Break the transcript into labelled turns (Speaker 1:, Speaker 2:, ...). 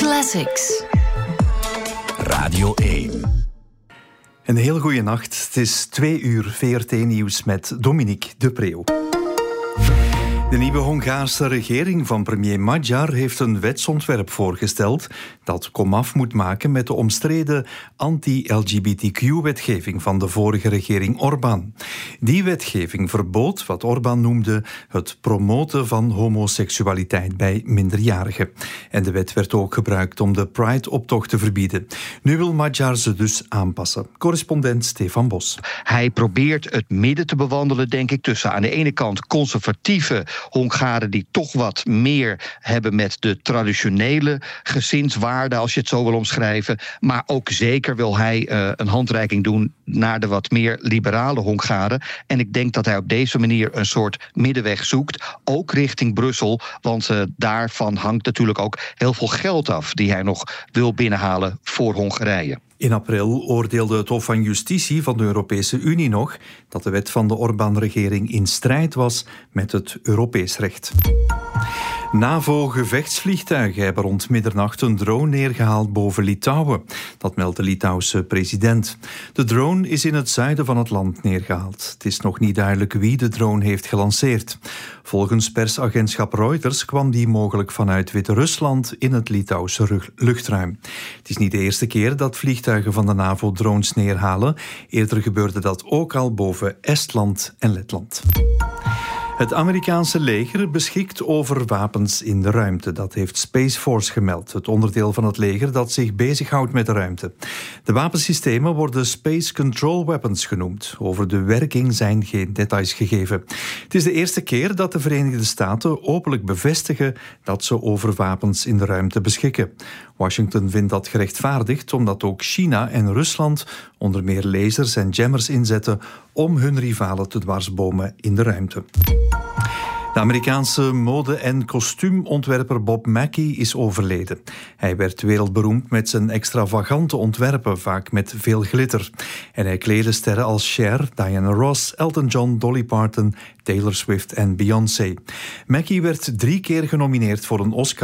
Speaker 1: Classics.
Speaker 2: Radio 1.
Speaker 3: Een heel goede nacht. Het is 2 uur VRT-nieuws met Dominique de Preeuw. De nieuwe Hongaarse regering van premier Magyar heeft een wetsontwerp voorgesteld dat komaf moet maken met de omstreden anti-LGBTQ-wetgeving van de vorige regering Orbán. Die wetgeving verbood wat Orbán noemde het promoten van homoseksualiteit bij minderjarigen. En de wet werd ook gebruikt om de Pride-optocht te verbieden. Nu wil Magyar ze dus aanpassen. Correspondent Stefan Bos.
Speaker 4: Hij probeert het midden te bewandelen, denk ik, tussen aan de ene kant conservatieve Hongaren die toch wat meer hebben met de traditionele gezinswaarden, als je het zo wil omschrijven. Maar ook zeker wil hij een handreiking doen naar de wat meer liberale Hongaren. En ik denk dat hij op deze manier een soort middenweg zoekt, ook richting Brussel. Want daarvan hangt natuurlijk ook heel veel geld af die hij nog wil binnenhalen voor Hongarije.
Speaker 3: In april oordeelde het Hof van Justitie van de Europese Unie nog dat de wet van de Orbán-regering in strijd was met het Europees recht. NAVO-gevechtsvliegtuigen hebben rond middernacht een drone neergehaald boven Litouwen. Dat meldt de Litouwse president. De drone is in het zuiden van het land neergehaald. Het is nog niet duidelijk wie de drone heeft gelanceerd. Volgens persagentschap Reuters kwam die mogelijk vanuit Wit-Rusland in het Litouwse luchtruim. Het is niet de eerste keer dat vliegtuigen van de NAVO drones neerhalen. Eerder gebeurde dat ook al boven Estland en Letland. Het Amerikaanse leger beschikt over wapens in de ruimte. Dat heeft Space Force gemeld, het onderdeel van het leger dat zich bezighoudt met de ruimte. De wapensystemen worden Space Control Weapons genoemd. Over de werking zijn geen details gegeven. Het is de eerste keer dat de Verenigde Staten openlijk bevestigen dat ze over wapens in de ruimte beschikken. Washington vindt dat gerechtvaardigd omdat ook China en Rusland onder meer lasers en jammers inzetten om hun rivalen te dwarsbomen in de ruimte. De Amerikaanse mode- en kostuumontwerper Bob Mackie is overleden. Hij werd wereldberoemd met zijn extravagante ontwerpen, vaak met veel glitter. En hij kleedde sterren als Cher, Diana Ross, Elton John, Dolly Parton, Taylor Swift en Beyoncé. Mackie werd 3 keer genomineerd voor een Oscar